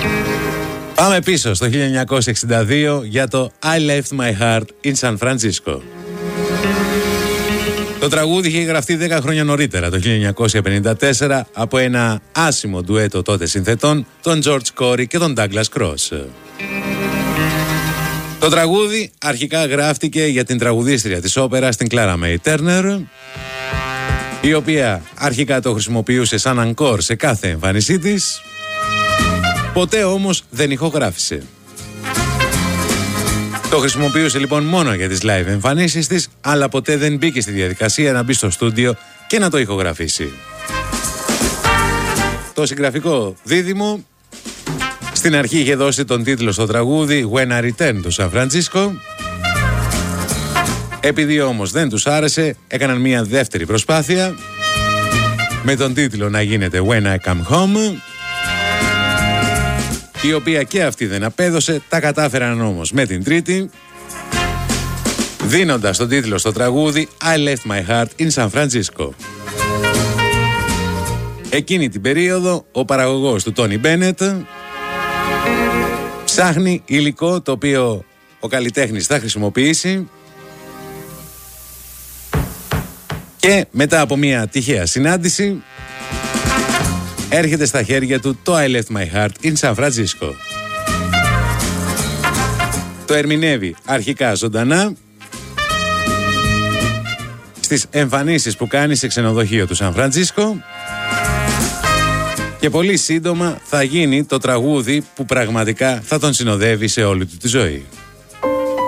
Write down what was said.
Πάμε πίσω στο 1962 για το I Left My Heart in San Francisco. Το τραγούδι είχε γραφτεί 10 χρόνια νωρίτερα, το 1954, από ένα άσημο ντουέτο τότε συνθετών, τον George Corey και τον Douglas Cross. Το τραγούδι αρχικά γράφτηκε για την τραγουδίστρια της όπερας, την Clara May Turner, η οποία αρχικά το χρησιμοποιούσε σαν ανκόρ σε κάθε εμφάνισή της, ποτέ όμως δεν ηχογράφησε. Το χρησιμοποιούσε λοιπόν μόνο για τις live εμφανίσεις της, αλλά ποτέ δεν μπήκε στη διαδικασία να μπει στο στούντιο και να το ηχογραφήσει. Το συγγραφικό δίδυμο στην αρχή είχε δώσει τον τίτλο στο τραγούδι When I Return to San Francisco. Επειδή όμως δεν τους άρεσε, έκαναν μια δεύτερη προσπάθεια με τον τίτλο να γίνεται When I Come Home, η οποία και αυτή δεν απέδωσε. Τα κατάφεραν όμως με την τρίτη, δίνοντας τον τίτλο στο τραγούδι I Left My Heart in San Francisco. Εκείνη την περίοδο ο παραγωγός του Τόνι Μπένετ ψάχνει υλικό το οποίο ο καλλιτέχνης θα χρησιμοποιήσει, και μετά από μια τυχαία συνάντηση έρχεται στα χέρια του το I Left My Heart in San Francisco. Το ερμηνεύει αρχικά ζωντανά στις εμφανίσεις που κάνει σε ξενοδοχείο του Σαν Φραντσίσκο, και πολύ σύντομα θα γίνει το τραγούδι που πραγματικά θα τον συνοδεύει σε όλη του τη ζωή.